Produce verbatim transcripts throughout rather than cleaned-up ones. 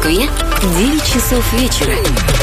Москве девять часов вечера.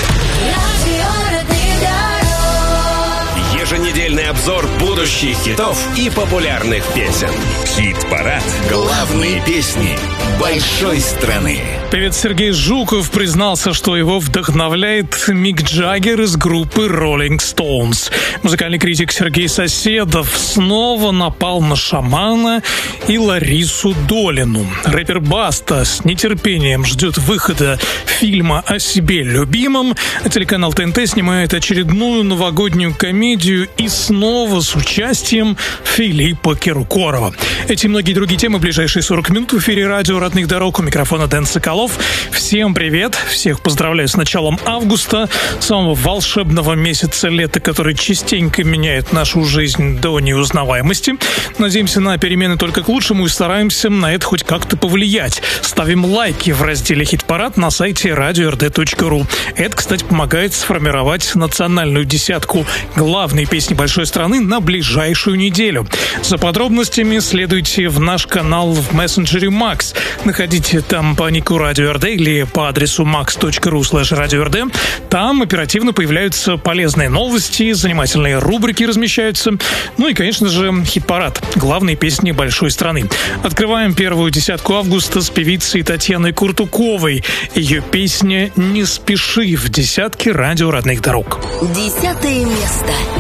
Еженедельный обзор будущих хитов и популярных песен. Хит-парад. Главные песни большой страны. Певец Сергей Жуков признался, что его вдохновляет Мик Джаггер из группы Rolling Stones. Музыкальный критик Сергей Соседов снова напал на шамана и Ларису Долину. Рэпер Баста с нетерпением ждет выхода фильма о себе любимом. Телеканал ТНТ снимает очередную новогоднюю комедию и снова с участием Филиппа Киркорова. Эти и многие другие темы в ближайшие сорок минут в эфире радио «Родных дорог». У микрофона Дэн Соколов. Всем привет! Всех поздравляю с началом августа, самого волшебного месяца лета, который частенько меняет нашу жизнь до неузнаваемости. Надеемся на перемены только к лучшему и стараемся на это хоть как-то повлиять. Ставим лайки в разделе «Хит-парад» на сайте радио эр дэ точка ру. Это, кстати, помогает сформировать национальную десятку главной песни большой страны на ближайшую неделю. За подробностями следуйте в наш канал в мессенджере Макс. Находите там по нику радио эр дэ или по адресу макс точка ру слэш радио эр дэ. Там оперативно появляются полезные новости, занимательные рубрики размещаются. Ну и, конечно же, хит-парад. Главные песни большой страны. Открываем первую десятку августа с певицей Татьяной Куртуковой. Ее песня «Не спеши» в десятке радио «Родных дорог». Десятое место.